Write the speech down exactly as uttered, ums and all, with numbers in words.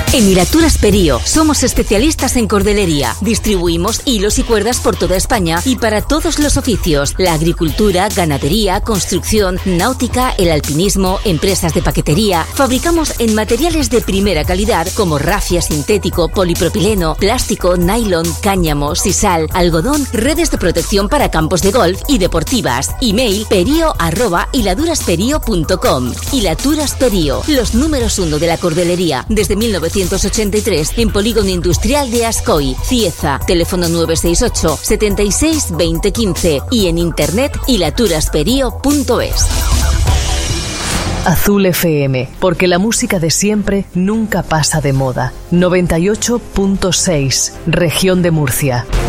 En Hilaturas Perío somos especialistas en cordelería. Distribuimos hilos y cuerdas por toda España y para todos los oficios: la agricultura, ganadería, construcción, náutica, el alpinismo, empresas de paquetería. Fabricamos en materiales de primera calidad como rafia sintético, polipropileno, plástico, nylon, cáñamo, sisal, algodón, redes de protección para campos de golf y deportivas. Email perio arroba hiladurasperio punto com. Hilaturas Perío, los números uno de la cordelería desde mil novecientos ochenta y tres en Polígono Industrial de Ascoy, Cieza. Teléfono nueve seis ocho, setenta y seis, veinte quince y en internet hilaturasperio punto es. Azul F M, porque la música de siempre nunca pasa de moda. noventa y ocho punto seis, Región de Murcia.